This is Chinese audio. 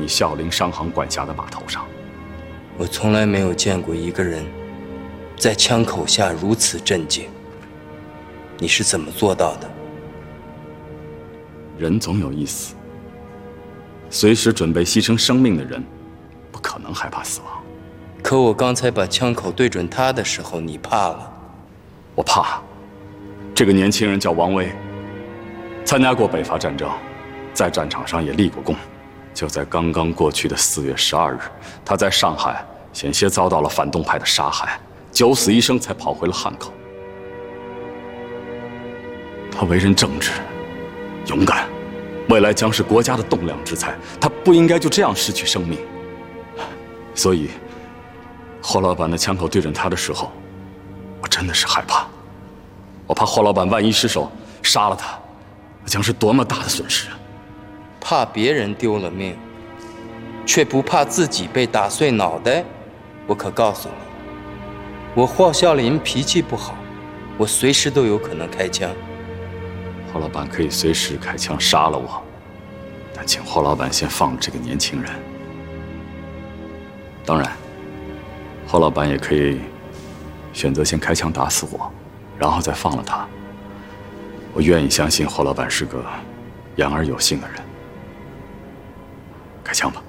孝陵商行管辖的码头上。 我从来没有见过一个人在枪口下如此镇静。你是怎么做到的？ 人总有一死，随时准备牺牲生命的人，不可能害怕死亡。 可我刚才把枪口对准他的时候，你怕了。 我怕。这个年轻人叫王威，参加过北伐战争，在战场上也立过功。就在刚刚过去的4月12日，他在上海险些遭到了反动派的杀害，9死1生才跑回了汉口。他为人正直、勇敢，未来将是国家的栋梁之才，他不应该就这样失去生命。所以，霍老板的枪口对准他的时候，我真的是害怕。我怕霍老板万一失手杀了他，那将是多么大的损失啊！ 怕别人丢了命，却不怕自己被打碎脑袋。我可告诉你，我霍孝林脾气不好，我随时都有可能开枪。 霍老板可以随时开枪杀了我，但请霍老板先放了这个年轻人。当然，霍老板也可以选择先开枪打死我，然后再放了他。我愿意相信霍老板是个言而有信的人。开枪吧。